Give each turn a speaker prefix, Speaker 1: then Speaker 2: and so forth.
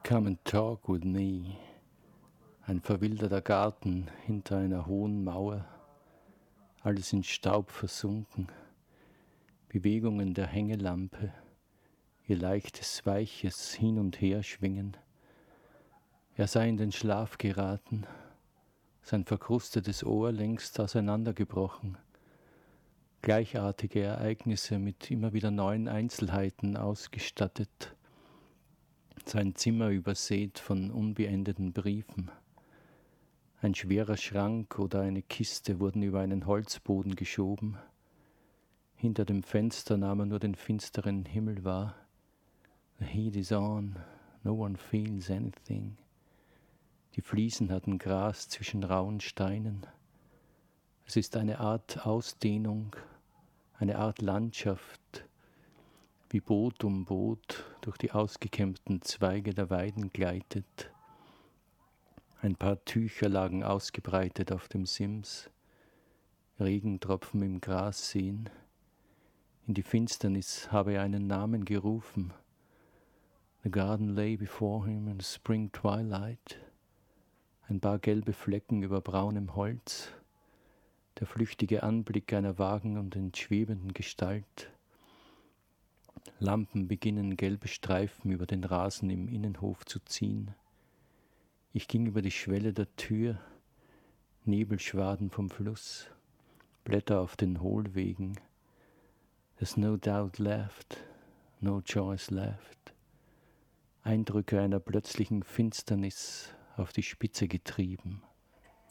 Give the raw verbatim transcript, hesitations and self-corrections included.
Speaker 1: Come and talk with me. Ein verwilderter Garten hinter einer hohen Mauer, alles in Staub versunken, Bewegungen der Hängelampe, ihr leichtes, weiches Hin- und Herschwingen. Er sei in den Schlaf geraten, sein verkrustetes Ohr längst auseinandergebrochen, gleichartige Ereignisse mit immer wieder neuen Einzelheiten ausgestattet, sein Zimmer übersät von unbeendeten Briefen. Ein schwerer Schrank oder eine Kiste wurden über einen Holzboden geschoben. Hinter dem Fenster nahm er nur den finsteren Himmel wahr. The heat is on, no one feels anything. Die Fliesen hatten Gras zwischen rauen Steinen. Es ist eine Art Ausdehnung, eine Art Landschaft, wie Boot um Boot durch die ausgekämmten Zweige der Weiden gleitet. Ein paar Tücher lagen ausgebreitet auf dem Sims, Regentropfen im Gras sehen. In die Finsternis habe er einen Namen gerufen. The garden lay before him in the spring twilight. Ein paar gelbe Flecken über braunem Holz, der flüchtige Anblick einer vagen und entschwebenden Gestalt. Lampen beginnen gelbe Streifen über den Rasen im Innenhof zu ziehen. Ich ging über die Schwelle der Tür, Nebelschwaden vom Fluss, Blätter auf den Hohlwegen. There's no doubt left, no choice left. Eindrücke einer plötzlichen Finsternis auf die Spitze getrieben.